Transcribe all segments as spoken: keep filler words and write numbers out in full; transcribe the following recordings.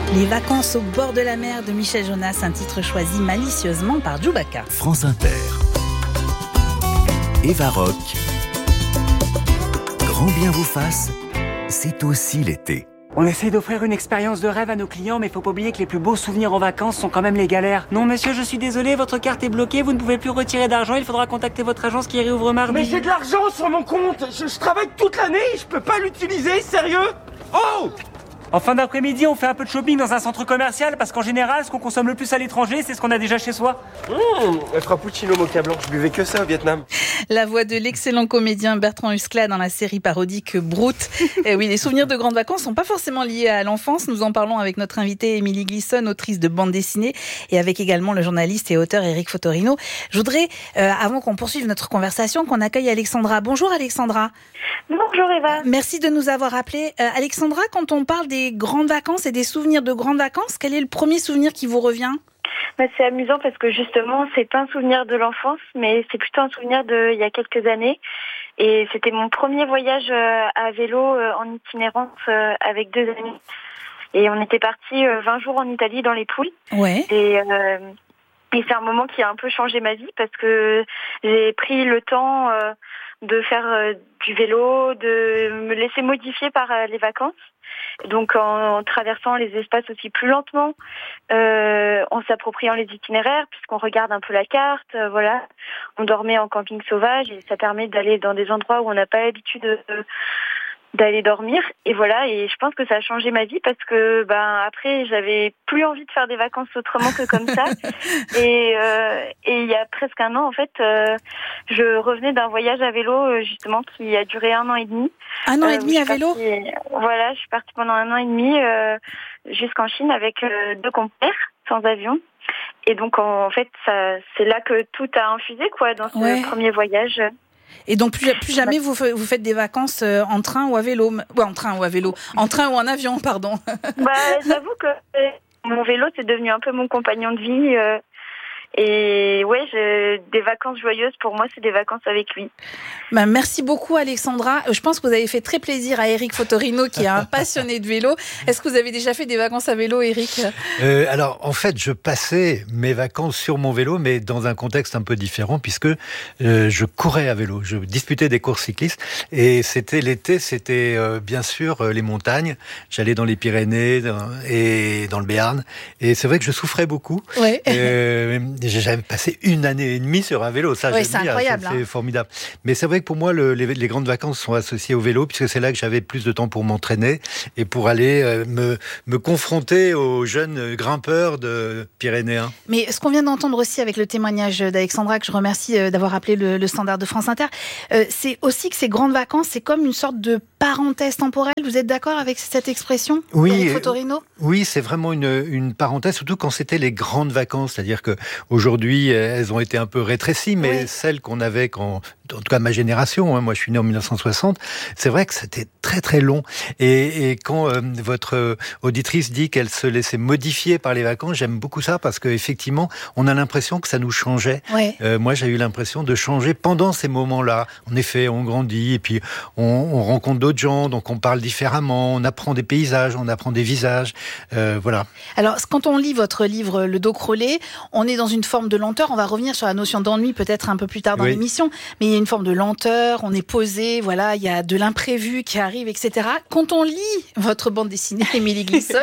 Les vacances au bord de la mer de Michel Jonas, un titre choisi malicieusement par Djoubaka. France Inter. Eva Rock. Grand bien vous fasse, c'est aussi l'été. On essaye d'offrir une expérience de rêve à nos clients, mais faut pas oublier que les plus beaux souvenirs en vacances sont quand même les galères. Non monsieur, je suis désolé, votre carte est bloquée, vous ne pouvez plus retirer d'argent, il faudra contacter votre agence qui réouvre mardi. Mais j'ai de l'argent sur mon compte, je, je travaille toute l'année, je peux pas l'utiliser, sérieux? Oh! En fin d'après-midi, on fait un peu de shopping dans un centre commercial, parce qu'en général, ce qu'on consomme le plus à l'étranger, c'est ce qu'on a déjà chez soi. Mmh, un frappuccino mocha blanc, je buvais que ça au Vietnam. La voix de l'excellent comédien Bertrand Huskla dans la série parodique Brut. Et oui, les souvenirs de grandes vacances sont pas forcément liés à l'enfance. Nous en parlons avec notre invitée Émilie Glisson, autrice de bande dessinée, et avec également le journaliste et auteur Éric Fotorino. Je voudrais, euh, avant qu'on poursuive notre conversation, qu'on accueille Alexandra. Bonjour Alexandra. Bonjour Eva. Merci de nous avoir appelés. Euh, Alexandra, quand on parle des grandes vacances et des souvenirs de grandes vacances, quel est le premier souvenir qui vous revient ? Bah, c'est amusant parce que justement, c'est pas un souvenir de l'enfance, mais c'est plutôt un souvenir de il y a quelques années. Et c'était mon premier voyage à vélo en itinérance avec deux amis. Et on était partis vingt jours en Italie dans les Pouilles. Ouais. Et, euh, et c'est un moment qui a un peu changé ma vie parce que j'ai pris le temps euh, de faire euh, du vélo, de me laisser modifier par euh, les vacances. Donc en, en traversant les espaces aussi plus lentement, euh, en s'appropriant les itinéraires, puisqu'on regarde un peu la carte, euh, voilà. On dormait en camping sauvage et ça permet d'aller dans des endroits où on n'a pas l'habitude de, de, d'aller dormir. Et voilà, et je pense que ça a changé ma vie parce que ben après j'avais plus envie de faire des vacances autrement que comme ça. Et euh, et il y a presque un an en fait, euh, je revenais d'un voyage à vélo justement qui a duré un an et demi. Un an euh, et demi à vélo. Partie, voilà, je suis partie pendant un an et demi euh, jusqu'en Chine avec euh, deux compères sans avion. Et donc en, en fait, ça, c'est là que tout a infusé quoi dans ce Ouais. premier voyage. Et donc plus, plus jamais vous, vous faites des vacances en train ou à vélo, ouais, en train ou à vélo, en train ou en avion, pardon. Bah, j'avoue que mon vélo c'est devenu un peu mon compagnon de vie. Euh, Et ouais, je, des vacances joyeuses, pour moi, c'est des vacances avec lui. Bah, merci beaucoup, Alexandra. Je pense que vous avez fait très plaisir à Éric Fotorino, qui est un passionné de vélo. Est-ce que vous avez déjà fait des vacances à vélo, Éric ? euh, Alors, en fait, je passais mes vacances sur mon vélo, mais dans un contexte un peu différent, puisque euh, je courais à vélo. Je disputais des courses cyclistes. Et c'était l'été, c'était euh, bien sûr euh, les montagnes. J'allais dans les Pyrénées dans, et dans le Béarn. Et c'est vrai que je souffrais beaucoup. Ouais. Euh, J'avais passé une année et demie sur un vélo, ça, ouais, j'aime c'est dire, incroyable. c'est hein. formidable. Mais c'est vrai que pour moi, le, les, les grandes vacances sont associées au vélo, puisque c'est là que j'avais plus de temps pour m'entraîner et pour aller euh, me, me confronter aux jeunes grimpeurs de Pyrénéens. Mais ce qu'on vient d'entendre aussi avec le témoignage d'Alexandra, que je remercie d'avoir appelé le, le standard de France Inter, euh, c'est aussi que ces grandes vacances, c'est comme une sorte de parenthèse temporelle. Vous êtes d'accord avec cette expression, oui, Éric Fotorino ? Oui, c'est vraiment une, une parenthèse, surtout quand c'était les grandes vacances. C'est-à-dire que aujourd'hui, elles ont été un peu rétrécies, mais oui. Celles qu'on avait quand, en tout cas ma génération, hein, moi je suis né en dix-neuf cent soixante, c'est vrai que c'était très très long. Et, et quand euh, votre auditrice dit qu'elle se laissait modifier par les vacances, j'aime beaucoup ça parce qu'effectivement, on a l'impression que ça nous changeait. Ouais. Euh, moi, j'ai eu l'impression de changer pendant ces moments-là. En effet, on grandit et puis on, on rencontre d'autres gens, donc on parle différemment, on apprend des paysages, on apprend des visages, euh, voilà. Alors, quand on lit votre livre Le dos crôlé, on est dans une forme de lenteur. On va revenir sur la notion d'ennui peut-être un peu plus tard dans oui. l'émission, mais il y a une forme de lenteur, on est posé, voilà, il y a de l'imprévu qui arrive, et cetera. Quand on lit votre bande dessinée, Émilie Glisson,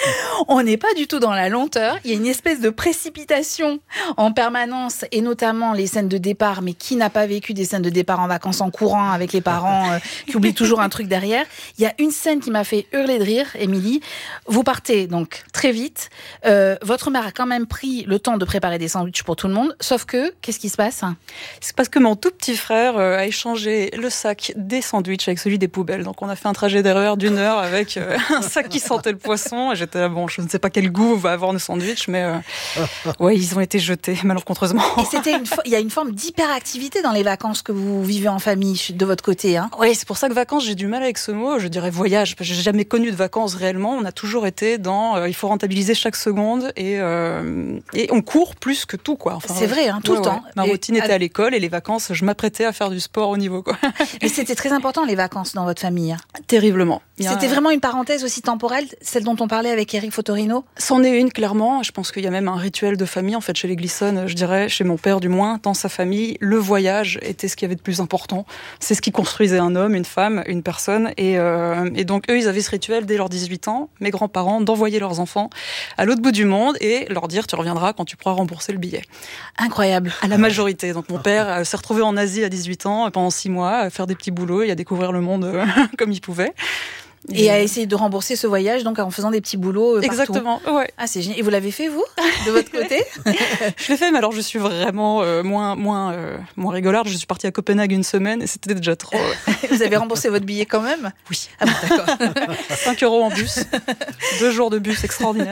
on n'est pas du tout dans la lenteur. Il y a une espèce de précipitation en permanence, et notamment les scènes de départ. Mais qui n'a pas vécu des scènes de départ en vacances en courant avec les parents euh, qui oublient toujours un truc derrière ? Il y a une scène qui m'a fait hurler de rire, Émilie. Vous partez donc très vite. Euh, votre mère a quand même pris le temps de préparer des sandwichs pour tout le monde. Sauf que, qu'est-ce qui se passe ? C'est parce que mon tout petit frère euh, a échangé le sac des sandwichs avec celui des poubelles. Donc on a fait un trajet d'erreur d'une heure avec euh, un sac qui sentait le poisson. Et j'étais là, bon, je ne sais pas quel goût va avoir le sandwich, mais euh, ouais, ils ont été jetés malencontreusement. Et c'était une fo- il y a une forme d'hyperactivité dans les vacances que vous vivez en famille de votre côté, hein ? Oui, c'est pour ça que vacances, j'ai du mal avec ce mot. Je dirais voyage, parce que j'ai jamais connu de vacances réellement. On a toujours été dans, euh, il faut rentabiliser chaque seconde et euh, et on court plus plus que tout, quoi. Enfin, c'est vrai, hein, tout ouais, le ouais. temps. Ma et routine était à l'école et les vacances, je m'apprêtais à faire du sport au niveau, quoi. Mais c'était très important, les vacances dans votre famille. Terriblement. C'était a... vraiment une parenthèse aussi temporelle, celle dont on parlait avec Éric Fotorino? C'en est une, clairement. Je pense qu'il y a même un rituel de famille, en fait, chez les Glisson, je dirais, chez mon père du moins, dans sa famille. Le voyage était ce qu'il y avait de plus important. C'est ce qui construisait un homme, une femme, une personne. Et, euh, et donc, eux, ils avaient ce rituel dès leurs dix-huit ans, mes grands-parents, d'envoyer leurs enfants à l'autre bout du monde et leur dire, tu reviendras quand tu pourras rembourser le billet. Incroyable. À la majorité. Donc, mon père euh, s'est retrouvé en Asie à dix-huit ans, pendant six mois, à faire des petits boulots et à découvrir le monde euh, comme il pouvait. Et, et à essayer de rembourser ce voyage, donc en faisant des petits boulots euh, Exactement, partout. Ouais. Ah, c'est génial. Et vous l'avez fait, vous, de votre côté? Je l'ai fait, mais alors je suis vraiment euh, moins, moins, euh, moins rigolarde. Je suis partie à Copenhague une semaine et c'était déjà trop. Euh... Vous avez remboursé votre billet quand même? Oui. Ah bon, d'accord. cinq euros en bus. Deux jours de bus extraordinaire.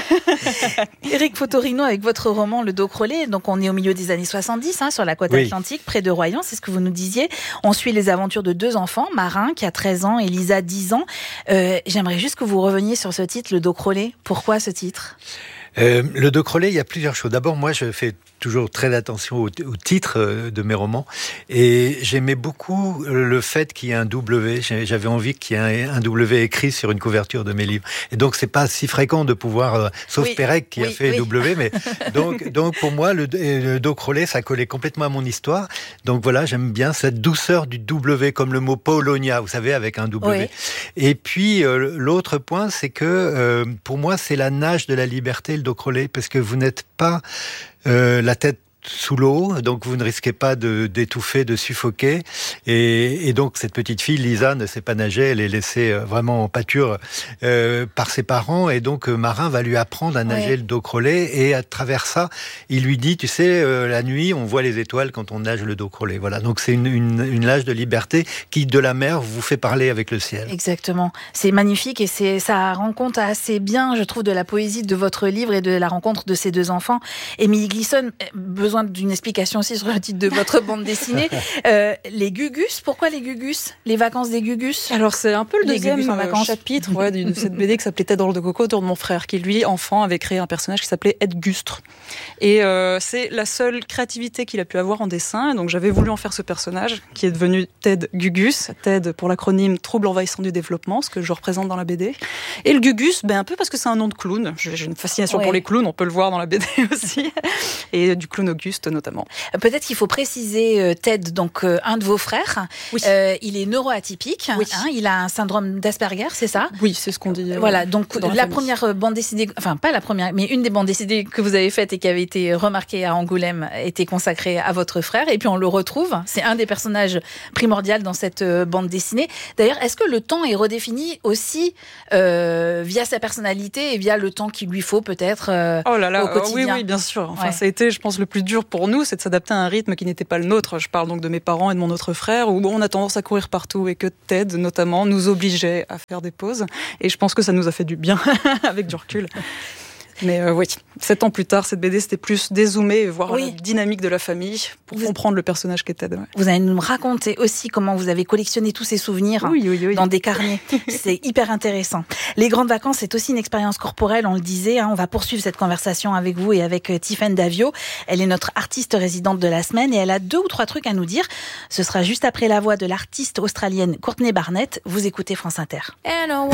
Éric Fotorino, avec votre roman Le Dos Crôlé, donc on est au milieu des années soixante-dix, hein, sur la côte oui. atlantique, près de Royan, c'est ce que vous nous disiez. On suit les aventures de deux enfants, Marin, qui a treize ans, et Lisa, dix ans. Euh, j'aimerais juste que vous reveniez sur ce titre, Le Dos Crôlé. Pourquoi ce titre ? Euh, le dos crôlé, il y a plusieurs choses. D'abord, moi, je fais toujours très attention au, au titre de mes romans. Et j'aimais beaucoup le fait qu'il y ait un W. J'avais envie qu'il y ait un W écrit sur une couverture de mes livres. Et donc, c'est pas si fréquent de pouvoir, euh, sauf oui, Pérec qui oui, a fait oui. W, mais donc, donc, pour moi, le, le dos crôlé, ça collait complètement à mon histoire. Donc voilà, j'aime bien cette douceur du W, comme le mot Polonia, vous savez, avec un W. Oui. Et puis, euh, l'autre point, c'est que, euh, pour moi, c'est la nage de la liberté, le dos crôlé, parce que vous n'êtes pas euh, la tête sous l'eau, donc vous ne risquez pas de, d'étouffer, de suffoquer. Et, et donc cette petite fille, Lisa, ne sait pas nager, elle est laissée vraiment en pâture euh, par ses parents, et donc Marin va lui apprendre à nager ouais. le dos crôlé, et à travers ça, il lui dit, tu sais, euh, la nuit, on voit les étoiles quand on nage le dos crôlé. Voilà, donc c'est une, une, une nage de liberté qui, de la mer, vous fait parler avec le ciel. Exactement. C'est magnifique, et c'est, ça rend compte assez bien, je trouve, de la poésie de votre livre et de la rencontre de ces deux enfants. Émilie Glisson, besoin d'une explication aussi sur le titre de votre bande dessinée. Euh, les Gugus, pourquoi les Gugus? Les vacances des Gugus? Alors c'est un peu le les deuxième chapitre ouais, de cette B D qui s'appelait Tête dans le coco autour de mon frère, qui lui, enfant, avait créé un personnage qui s'appelait Ed Gustre. Et euh, c'est la seule créativité qu'il a pu avoir en dessin. Donc j'avais voulu en faire ce personnage, qui est devenu Ted Gugus. Ted pour l'acronyme Trouble envahissant du développement, ce que je représente dans la B D. Et le Gugus, ben, un peu parce que c'est un nom de clown. J'ai une fascination ouais. pour les clowns, on peut le voir dans la B D aussi. Et du clown Auguste notamment. Peut-être qu'il faut préciser, euh, Ted, donc euh, un de vos frères, oui. euh, il est neuroatypique, oui. hein, il a un syndrome d'Asperger, c'est ça? Oui, c'est ce qu'on dit. Euh, voilà, donc la, la première bande dessinée, enfin pas la première, mais une des bandes dessinées que vous avez faites et qui avait été remarquée à Angoulême était consacrée à votre frère, et puis on le retrouve, c'est un des personnages primordiaux dans cette bande dessinée. D'ailleurs, est-ce que le temps est redéfini aussi euh, via sa personnalité et via le temps qu'il lui faut peut-être euh, oh là là, au quotidien? Oui, oui, bien sûr. Enfin, ouais. ça a été, je pense, le plus dur pour nous, c'est de s'adapter à un rythme qui n'était pas le nôtre. Je parle donc de mes parents et de mon autre frère, où on a tendance à courir partout et que Ted, notamment, nous obligeait à faire des pauses. Et je pense que ça nous a fait du bien, avec du recul. Mais euh, oui, sept ans plus tard, cette B D, c'était plus dézoomer et voir oui. la dynamique de la famille pour vous, comprendre le personnage qu'est Ted. Ouais. Vous allez nous raconter aussi comment vous avez collectionné tous ces souvenirs oui, oui, oui. dans des carnets. C'est hyper intéressant. Les grandes vacances, c'est aussi une expérience corporelle, on le disait. Hein. On va poursuivre cette conversation avec vous et avec Tiffaine Davio. Elle est notre artiste résidente de la semaine et elle a deux ou trois trucs à nous dire. Ce sera juste après la voix de l'artiste australienne Courtney Barnett. Vous écoutez France Inter.